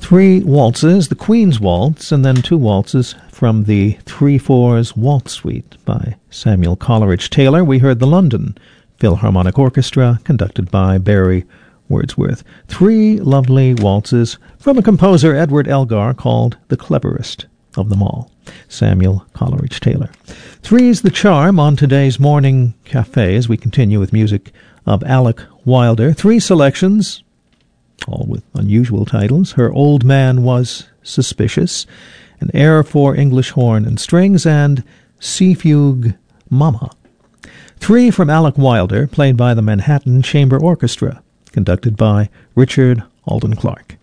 Three waltzes, the Queen's Waltz, and then two waltzes from the 3/4 Waltz Suite by Samuel Coleridge Taylor. We heard the London Philharmonic Orchestra, conducted by Barry Wordsworth. Three lovely waltzes from a composer, Edward Elgar, called the cleverest of them all, Samuel Coleridge Taylor. Three's the charm on today's Morning Cafe as we continue with music of Alec Wilder. Three selections, all with unusual titles: Her Old Man Was Suspicious, An Air for English Horn and Strings, and Sea Fugue Mama. Three from Alec Wilder, played by the Manhattan Chamber Orchestra, conducted by Richard Alden Clark.